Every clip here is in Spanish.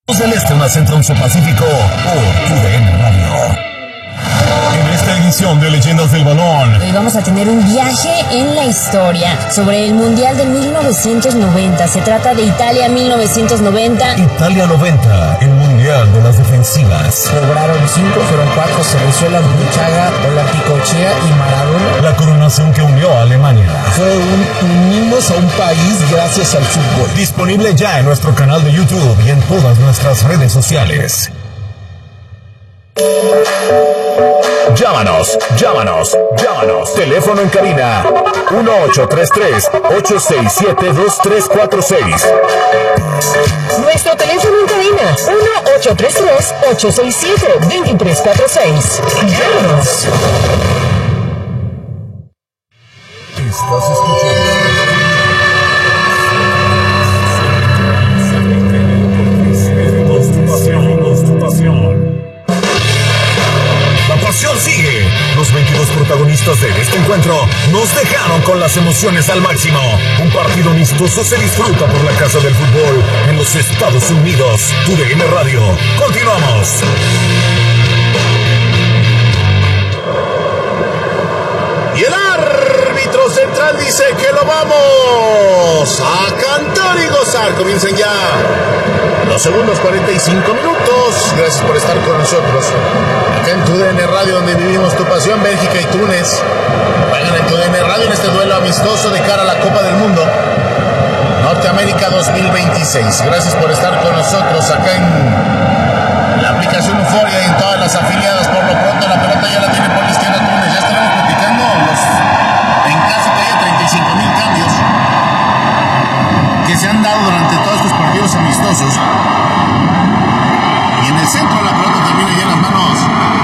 Del Este, una Centro, un Pacífico, por TUDN Radio. En esta edición de Leyendas del Balón, hoy vamos a tener un viaje en la historia sobre el Mundial de 1990. Se trata de Italia 1990. Italia 90, el Mundial de las defensivas. Lograron 5, fueron 4, Cerezuela, Burruchaga, Olapicochea y Maradona. La coronación que unió a Alemania. Fue unimos a un país gracias al fútbol. Disponible ya en nuestro canal de YouTube y en todas nuestras redes sociales. Llámanos. Teléfono en cabina 1833-867-2346. Nuestro teléfono en cabina 1833-867-2346. Llámanos. Estás escuchando tu pasión. La pasión sigue. Los 22 protagonistas de este encuentro nos dejaron con las emociones al máximo. Un partido amistoso se disfruta por la Casa del Fútbol en los Estados Unidos. TUDN Radio. Continuamos. Y el árbitro central dice que lo vamos a cantar y gozar. Comiencen ya los segundos 45 minutos. Gracias por estar con nosotros acá en TUDN Radio, donde vivimos tu pasión. Bélgica y Túnez juegan en TUDN Radio en este duelo amistoso de cara a la Copa del Mundo Norteamérica 2026. Gracias por estar con nosotros acá en la aplicación Euforia y en todas las afiliadas. Por lo pronto la pelota ya la tiene por la izquierda Túnez. Ya estaremos platicando en caso que haya 35,000 cambios que se han dado durante todos estos partidos amistosos. Y en el centro la pelota termina ya en las manos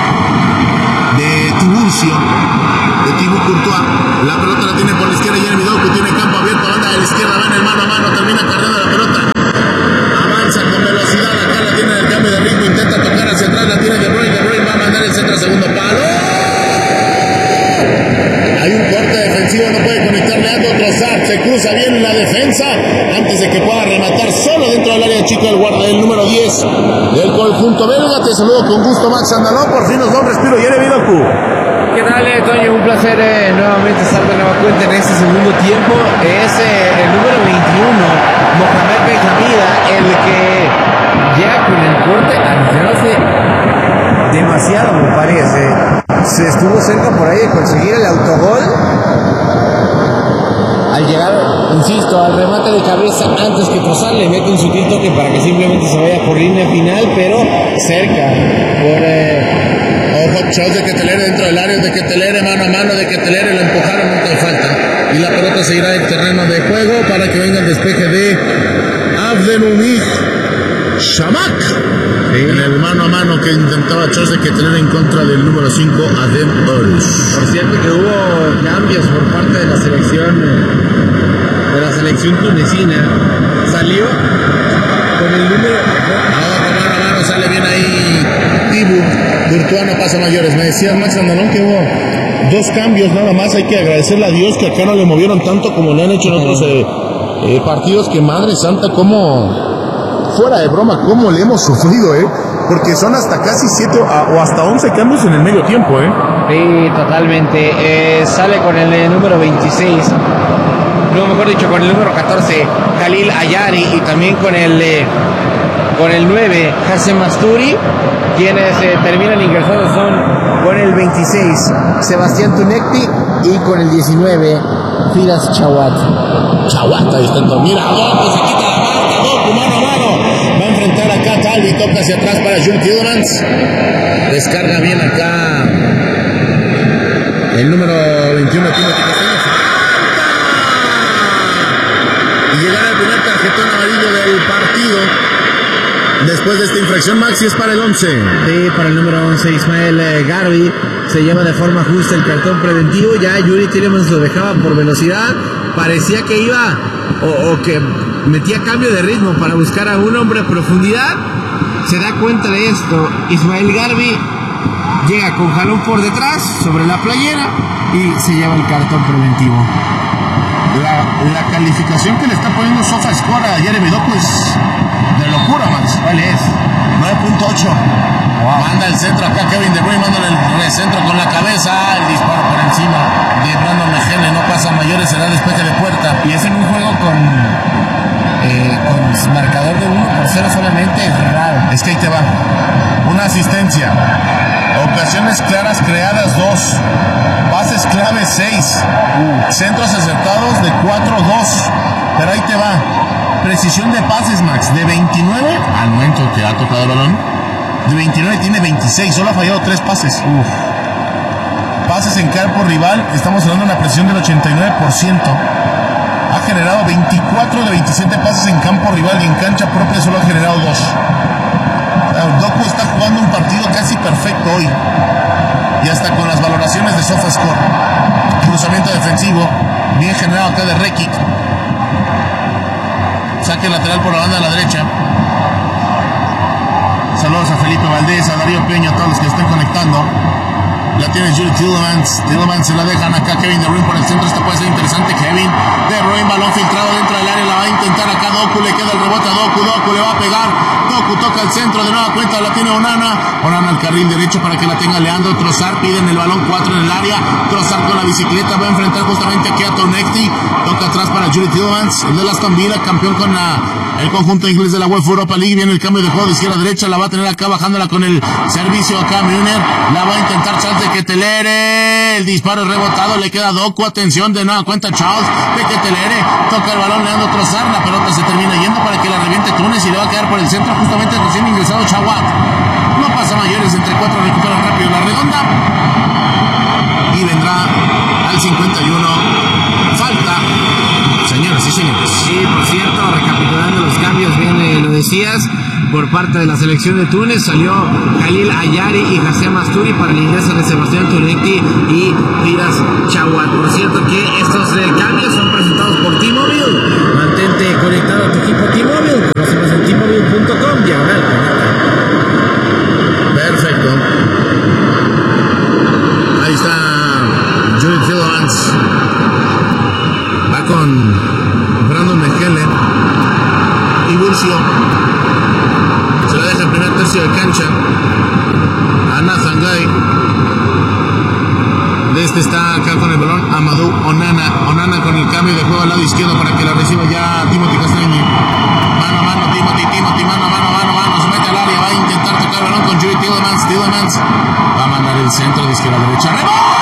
de Tiburcio, de Thibaut Courtois. La pelota la tiene por la izquierda Jeremy Doku, tiene campo abierto, banda de la izquierda, va en el mano a mano, termina cargando la pelota. Avanza con velocidad, acá la tiene en el cambio de ritmo, intenta tocar hacia atrás, la tiene De Bruyne va a mandar el centro a segundo palo. Hay un corte defensivo, no puede conectar Leandro Trossard, se cruza bien en la defensa antes de que pueda rematar solo dentro del área chica del número 10 del conjunto belga. Te saludo con gusto, Max Andalón, por fin nos da un respiro. Jeremy Doku. ¿Qué tal, Toño? Un placer nuevamente estar de nueva cuenta en este segundo tiempo. Es el número 21, Mohamed Benjamida, el que llega con el corte arriesgándose demasiado, me parece. Se estuvo cerca por ahí de conseguir el autogol. Al llegar, insisto, al remate de cabeza antes que Trossard, le mete un sutil toque para que simplemente se vaya por línea final, pero cerca por... Ojo, shots de Ketelere dentro del área, de Ketelere mano a mano, de Ketelere lo empujaron, nunca hay falta. Y la pelota seguirá en terreno de juego para que venga el despeje de Abdelhamid Shamak. En el mano a mano que intentaba shots de Ketelere en contra del número 5, Adem Ols. Por cierto que hubo cambios por parte de la selección tunecina. Salió con el número... Ahora mano a mano sale bien ahí Thibaut Courtois, no pasa mayores. Me decía Max Andalón que hubo 2 cambios nada más. Hay que agradecerle a Dios que acá no le movieron tanto como le han hecho en otros partidos. Que madre santa, como fuera de broma, cómo le hemos sufrido, porque son hasta casi 7 o hasta 11 cambios en el medio tiempo, Sí, totalmente. Sale con el número 26, no, mejor dicho, con el número 14, Khalil Ayari, y también con el 9, Hassem Asturi. Quienes terminan ingresando son con el 26, Sebastián Tunekti, y con el 19, Firas Chawat. Ahí está, mira, Doku se quita la marca, Doku mano a mano, va a enfrentar acá a Talvi, toca hacia atrás para Jules Tielemans, descarga bien acá el número 21, Timothy Castaño, y llegará el primer tarjetón amarillo del partido. Después de esta infracción, Maxi, es para el 11. Sí, para el número 11, Ismael Garbi. Se lleva de forma justa el cartón preventivo. Ya Yuri Tielemans lo dejaba por velocidad. Parecía que iba o que metía cambio de ritmo para buscar a un hombre a profundidad. Se da cuenta de esto. Ismael Garbi llega con jalón por detrás sobre la playera y se lleva el cartón preventivo. La calificación que le está poniendo SofaScore a Jeremy Doku es de locura, Max. ¿Cuál es? 9.8. Manda el centro acá, Kevin De Bruyne, manda el centro con la cabeza, el disparo por encima de Brandon Mejele, no pasa mayores, será despeje de puerta. Y es en un juego con marcador de 1-0 solamente, es raro. Es que ahí te va. Una asistencia. Ocasiones claras creadas 2. Pases claves 6. Centros acertados de 4-2. Pero ahí te va. Precisión de pases, Max, de 29 al momento que ha tocado el balón. De 29 tiene 26, solo ha fallado 3 pases. Pases en campo rival, estamos hablando de una precisión del 89%. Ha generado 24 de 27 pases en campo rival y en cancha propia solo ha generado 2. Doku está jugando un partido casi perfecto hoy. Y hasta con las valoraciones de SofaScore. Cruzamiento defensivo, bien generado acá de Rekic. Saque lateral por la banda de la derecha. Saludos a Felipe Valdés, a Darío Peña, a todos los que estén conectando. La tiene Jude Tielemans. Tielemans se la dejan acá. Kevin De Bruyne por el centro. Esta puede ser interesante. Kevin De Bruyne, balón filtrado dentro del área. La va a intentar acá Doku. Le queda el rebote a Doku. Doku le va a pegar. Doku toca el centro. De nueva cuenta la tiene Onana. Onana al carril derecho para que la tenga Leandro Trossard. Piden el balón 4 en el área. Trossard con la bicicleta va a enfrentar justamente aquí a Tonecti. Toca atrás para Jude Tielemans. El de Aston Villa, campeón con el conjunto inglés de la UEFA Europa League. Viene el cambio de juego de izquierda a derecha. La va a tener acá bajándola con el servicio acá Müller. La va a intentar Charles de Ketelere. El disparo es rebotado. Le queda Doku. Atención, de nueva cuenta Charles de Ketelere. Toca el balón Leandro Trossard. La pelota se termina yendo para que la reviente Túnez y le va a quedar por el centro justamente recién ingresado Chawat. No pasa mayores, entre 4 recuperan rápido la redonda. Y vendrá al 51. Falta. Señoras y señores. Sí, por cierto, recapitulando los cambios, bien lo decías, por parte de la selección de Túnez salió Khalil Ayari y Hassem Asturi para el ingreso de Sebastián Tonecti y Firas Chawat. Por cierto que estos cambios son presentados por T-Mobile. Mantente conectado a tu equipo T-Mobile. Conócenos en T-Mobile.com, diagonal. Perfecto. Ahí está Jude Tielemans. Va con Brandon Mejele y Burcio. Se la deja en primer tercio de cancha a Nathan Guy. De este está acá con el balón Amadou Onana. Onana con el cambio de juego al lado izquierdo para que la reciba ya Timothy Castagne. Mano a mano, Timothy, mano a mano. Se mete al área, va a intentar tocar el balón con Jude Tielemans. Tielemans va a mandar el centro de izquierda a derecha. ¡Rebote!